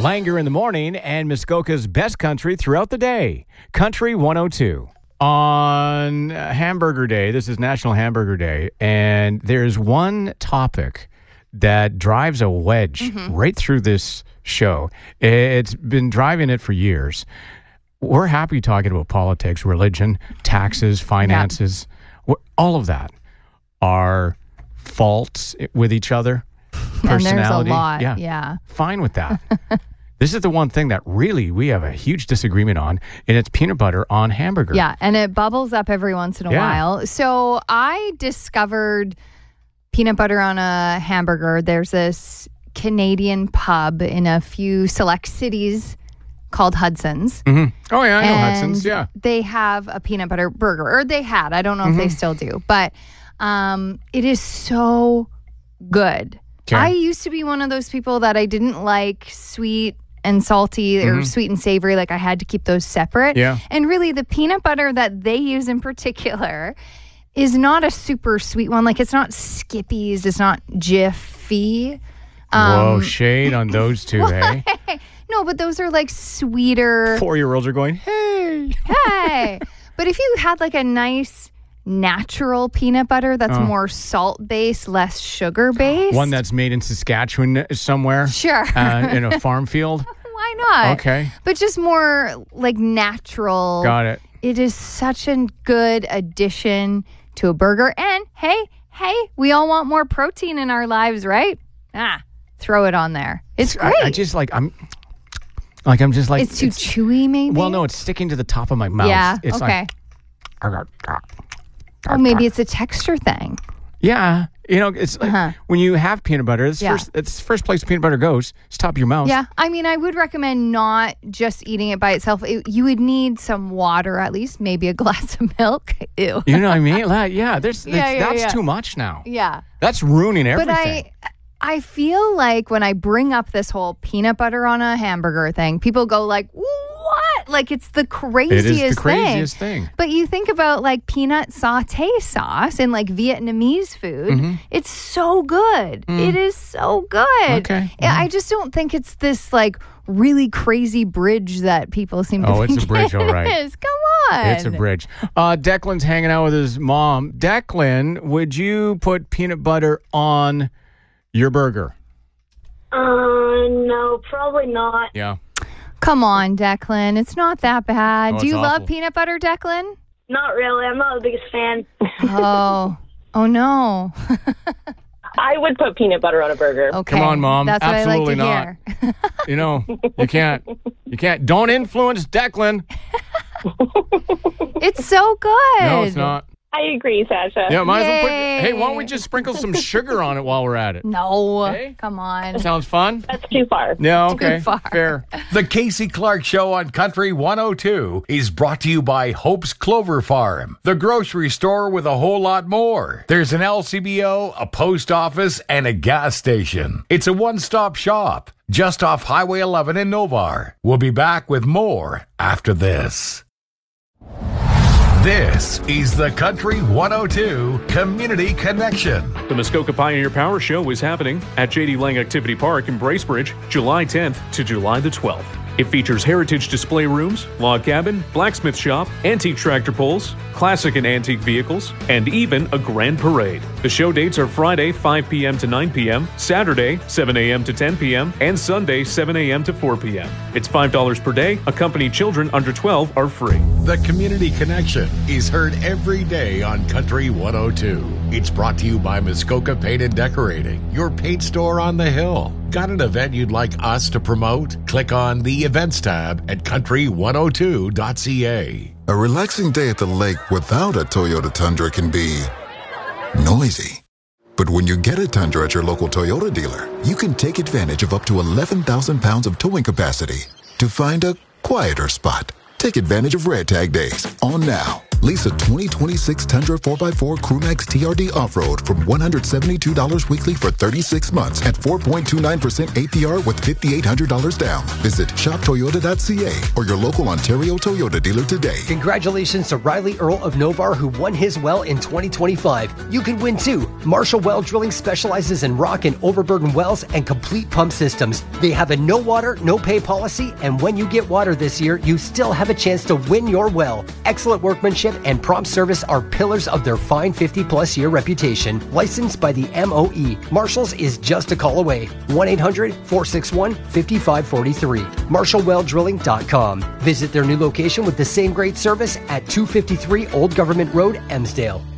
Langer in the morning and Muskoka's best country throughout the day. Country 102. On Hamburger Day, this is National Hamburger Day, and there's one topic that drives a wedge right through this show. It's been driving it for years. We're happy talking about politics, religion, taxes, finances. All of that are faults with each other. Personality. And there's a lot. Yeah. Fine with that. This is the one thing that really we have a huge disagreement on, and it's peanut butter on hamburger. Yeah, and it bubbles up every once in a while. So I discovered peanut butter on a hamburger. There's this Canadian pub in a few select cities called Hudson's. Mm-hmm. Oh, yeah, I know Hudson's, yeah. They have a peanut butter burger, or they had. I don't know if they still do, but it is so good. Okay. I used to be one of those people that I didn't like sweet and salty or sweet and savory. Like I had to keep those separate. Yeah. And really the peanut butter that they use in particular is not a super sweet one. Like it's not Skippy's. It's not Jiffy. Whoa, shade on those two, hey? No, but those are like sweeter. 4-year-olds are going, hey. Hey. But if you had like a nice natural peanut butter that's more salt-based, less sugar-based. One that's made in Saskatchewan somewhere. Sure. In a farm field. Why not? Okay. But just more like natural. Got it. It is such a good addition to a burger. And hey, we all want more protein in our lives, right? Throw it on there. It's great. I just like, I'm just like. It's too chewy, maybe? Well, no, it's sticking to the top of my mouth. Yeah, it's okay. Or maybe it's a texture thing. Yeah. You know, it's like when you have peanut butter, it's first place peanut butter goes. It's top of your mouth. Yeah. I mean, I would recommend not just eating it by itself. You would need some water, at least maybe a glass of milk. Ew. You know what I mean? Yeah. That's too much now. Yeah. That's ruining everything. But I feel like when I bring up this whole peanut butter on a hamburger thing, people go like, what? Like it's the craziest thing. It is the craziest thing. But you think about like peanut sauté sauce and like Vietnamese food. It's so good. It is so good. Okay. I just don't think it's this like really crazy bridge that people seem to think it's a bridge, all right. It is. Come on. It's a bridge. Declan's hanging out with his mom. Declan, would you put peanut butter on your burger? No, probably not. Yeah. Come on, Declan. It's not that bad. Oh, Do you awful. love peanut butter, Declan? Not really. I'm not the biggest fan. Oh no. I would put peanut butter on a burger. Okay. Come on, Mom. That's Absolutely what I like to hear. You know, you can't. Don't influence Declan. It's so good. No, it's not. I agree, Sasha. Yeah, might as well put. Yay. Hey, why don't we just sprinkle some sugar on it while we're at it? No. Hey? Come on. Sounds fun. That's too far. Yeah, okay. far. Fair. The Casey Clark Show on Country 102 is brought to you by Hope's Clover Farm, the grocery store with a whole lot more. There's an LCBO, a post office, and a gas station. It's a one-stop shop just off Highway 11 in Novar. We'll be back with more after this. This is the Country 102 Community Connection. The Muskoka Pioneer Power Show is happening at J.D. Lang Activity Park in Bracebridge, July 10th to July the 12th. It features heritage display rooms, log cabin, blacksmith shop, antique tractor pulls, classic and antique vehicles, and even a grand parade. The show dates are Friday, 5 p.m. to 9 p.m., Saturday, 7 a.m. to 10 p.m., and Sunday, 7 a.m. to 4 p.m. It's $5 per day. Accompanied children under 12 are free. The Community Connection is heard every day on Country 102. It's brought to you by Muskoka Paint and Decorating, your paint store on the hill. Got an event you'd like us to promote? Click on the Events tab at country102.ca. A relaxing day at the lake without a Toyota Tundra can be noisy. But when you get a Tundra at your local Toyota dealer, you can take advantage of up to 11,000 pounds of towing capacity to find a quieter spot. Take advantage of Red Tag Days on now. Lease a 2026 Tundra 4x4 Crewmax TRD Off-Road from $172 weekly for 36 months at 4.29% APR with $5,800 down. Visit shoptoyota.ca or your local Ontario Toyota dealer today. Congratulations to Riley Earl of Novar, who won his well in 2025. You can win too. Marshall Well Drilling specializes in rock and overburden wells and complete pump systems. They have a no water, no pay policy, and when you get water this year, you still have a chance to win your well. Excellent workmanship and prompt service are pillars of their fine 50-plus year reputation. Licensed by the MOE, Marshall's is just a call away. 1-800-461-5543. MarshallWellDrilling.com. Visit their new location with the same great service at 253 Old Government Road, Emsdale.